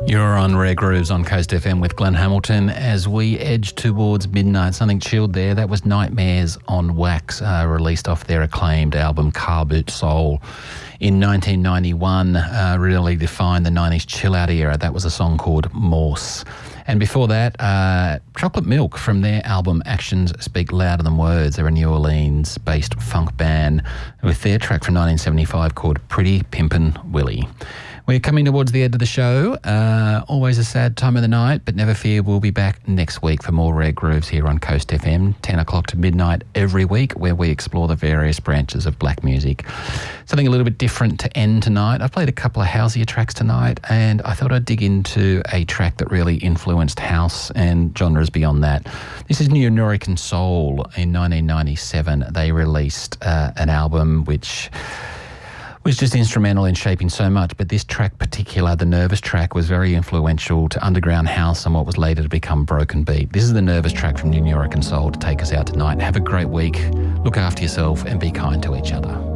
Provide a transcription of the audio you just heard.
You're on Rare Grooves on Coast FM with Glenn Hamilton as we edge towards midnight. Something chilled there. That was Nightmares on Wax, released off their acclaimed album Car Boot Soul in 1991. Really defined the 90s chill-out era. That was a song called Morse. And before that, Chocolate Milk from their album Actions Speak Louder Than Words. They're a New Orleans-based funk band with their track from 1975 called Pretty Pimpin' Willie. We're coming towards the end of the show. Always a sad time of the night, but never fear, we'll be back next week for more Rare Grooves here on Coast FM, 10 o'clock to midnight every week, where we explore the various branches of black music. Something a little bit different to end tonight. I've played a couple of houseier tracks tonight, and I thought I'd dig into a track that really influenced house and genres beyond that. This is New American Soul. In 1997, they released an album which was just instrumental in shaping so much, but this track particular, the Nervous track, was very influential to underground house and what was later to become broken beat. This is the Nervous track from New American Soul to take us out tonight. Have a great week, look after yourself and be kind to each other.